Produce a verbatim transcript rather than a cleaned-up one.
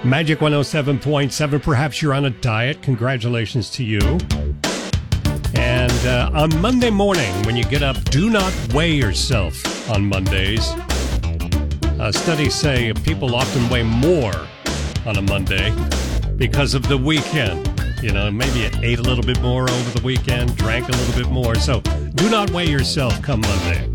Magic one oh seven point seven. Perhaps you're on a diet. Congratulations to you. And uh, on Monday morning, when you get up, do not weigh yourself on Mondays. Uh, studies say people often weigh more on a Monday because of the weekend. You know, maybe you ate a little bit more over the weekend, drank a little bit more. So do not weigh yourself come Monday.